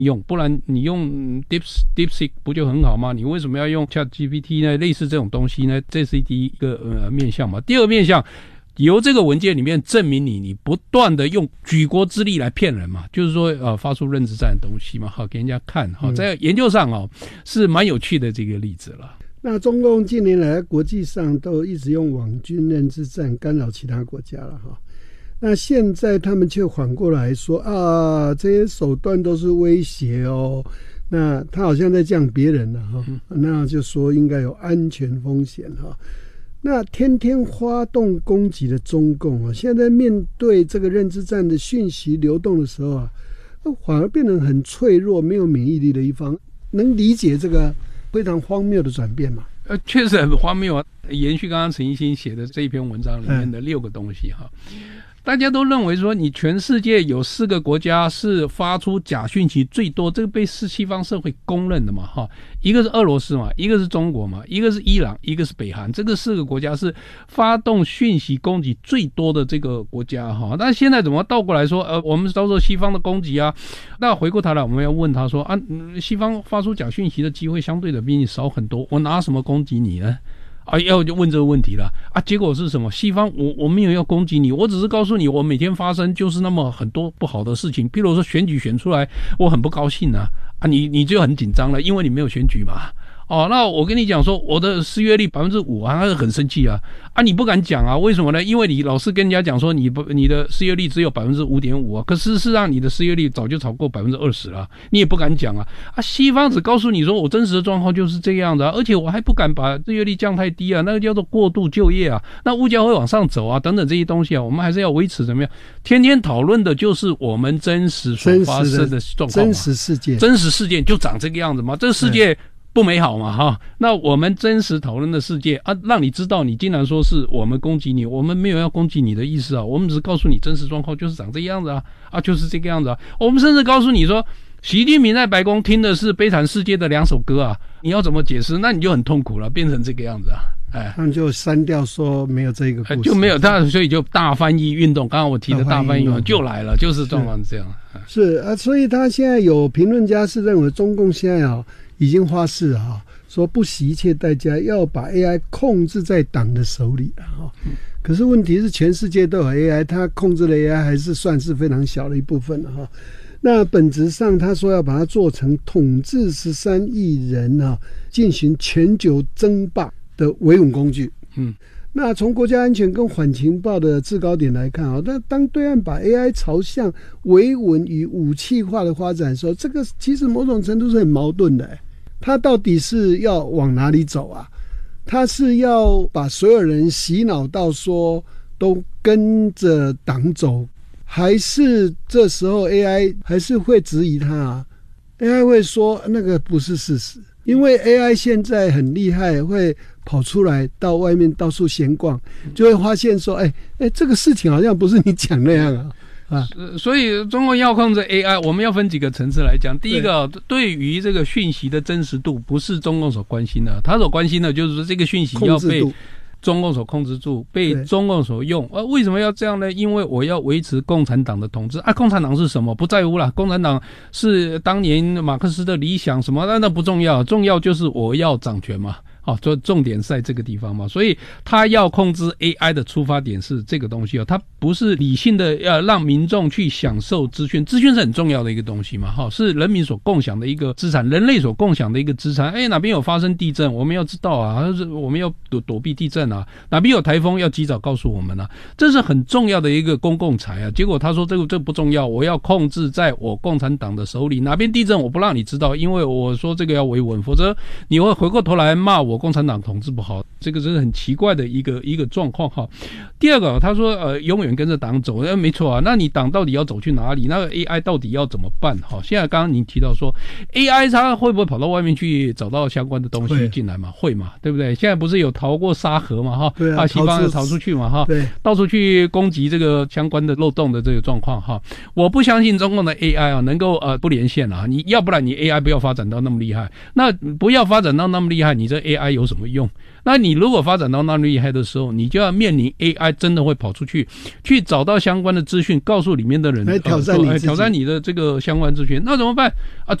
用，不然你用 DeepSeek 不就很好吗？你为什么要用 ChatGPT 呢？类似这种东西呢，这是第一个面向嘛。第二个面向，由这个文件里面证明你不断的用举国之力来骗人嘛，就是说发出认知战的东西嘛，好给人家看，好在研究上是蛮有趣的这个例子了。 那中共近年来国际上都一直用网军认知战干扰其他国家了哈。那现在他们却反过来说啊，这些手段都是威胁哦。那他好像在讲别人了哈，那就说应该有安全风险哈。那天天发动攻击的中共啊，现在面对这个认知战的讯息流动的时候啊，反而变得很脆弱、没有免疫力的一方，能理解这个非常荒谬的转变吗？ 确实很荒谬啊！延续刚刚陈奕迅写的这一篇文章里面的6个东西哈。大家都认为说，你全世界有4个国家是发出假讯息最多，这个被西方社会公认的嘛，哈，一个是俄罗斯嘛，一个是中国嘛，一个是伊朗，一个是北韩，这个4个国家是发动讯息攻击最多的这个国家哈。那现在怎么倒过来说，我们遭受西方的攻击啊？那回过头来，我们要问他说西方发出假讯息的机会相对的比你少很多，我拿什么攻击你呢？要就问这个问题了啊！结果是什么？西方我没有要攻击你，我只是告诉你，我每天发生就是那么很多不好的事情。譬如说选举选出来，我很不高兴啊！你就很紧张了，因为你没有选举嘛。那我跟你讲说，我的失业率5%啊，他很生气啊！你不敢讲啊？为什么呢？因为你老是跟人家讲说你的失业率只有5.5%啊，可事实上你的失业率早就超过20%了，你也不敢讲啊！西方只告诉你说我真实的状况就是这样的，而且我还不敢把失业率降太低啊，那个叫做过度就业啊，那物价会往上走啊，等等这些东西啊，我们还是要维持怎么样？天天讨论的就是我们真实所发生的状况，真实事件就长这个样子嘛，这个世界不美好嘛哈？那我们真实讨论的世界啊，让你知道你竟然说是我们攻击你，我们没有要攻击你的意思啊，我们只是告诉你真实状况就是长这样子啊，就是这个样子啊。我们甚至告诉你说，习近平在白宫听的是《悲惨世界》的2首歌啊，你要怎么解释？那你就很痛苦了，变成这个样子啊。 他们就删掉说没有这个故事， 就没有他，所以就大翻译运动。刚刚我提的大翻译运动就来了，就是状况这样。 是啊，所以他现在有评论家是认为中共现在已经发誓说不惜一切代价要把 AI 控制在党的手里了可是问题是全世界都有 AI， 他控制的 AI 还是算是非常小的一部分了那本质上他说要把它做成统治13亿人进行全球争霸的维稳工具。那从国家安全跟反情报的制高点来看那当对岸把 AI 朝向维稳与武器化的发展的时候，这个其实某种程度是很矛盾的他到底是要往哪里走啊？他是要把所有人洗脑到说都跟着党走，还是这时候 AI 还是会质疑他AI 会说那个不是事实，因为 AI 现在很厉害，会跑出来到外面到处闲逛，就会发现说这个事情好像不是你讲那样所以中国要控制 AI， 我们要分几个层次来讲。第一个，对于这个讯息的真实度，不是中共所关心的，他所关心的就是说这个讯息要被中共所控制住，被中共所用。为什么要这样呢？因为我要维持共产党的统治共产党是什么不在乎啦，共产党是当年马克思的理想什么，那不重要，重要就是我要掌权嘛。就重点是在这个地方嘛，所以他要控制 AI 的出发点是这个东西他不是理性的要让民众去享受资讯是很重要的一个东西嘛是人民所共享的一个资产，人类所共享的一个资产。哪边有发生地震，我们要知道我们要躲避地震哪边有台风要及早告诉我们这是很重要的一个公共财结果他说这不重要，我要控制在我共产党的手里，哪边地震我不让你知道，因为我说这个要维稳，否则你会回过头来骂我共产党统治不好，这个真是很奇怪的一个状况第二个，他说永远跟着党走，没错那你党到底要走去哪里？那个 AI 到底要怎么办现在刚刚您提到说 AI 它会不会跑到外面去找到相关的东西进来嘛？会嘛，对不对？现在不是有逃过沙河嘛西方逃出去嘛到处去攻击这个相关的漏洞的这个状况我不相信中共的 AI 能够不连线你要不然你 AI 不要发展到那么厉害，那不要发展到那么厉害，你这 AI AI 有什么用？那你如果发展到那么厉害的时候，你就要面临 AI 真的会跑出去找到相关的资讯，告诉里面的人来挑战你挑战你的这个相关资讯，那怎么办啊？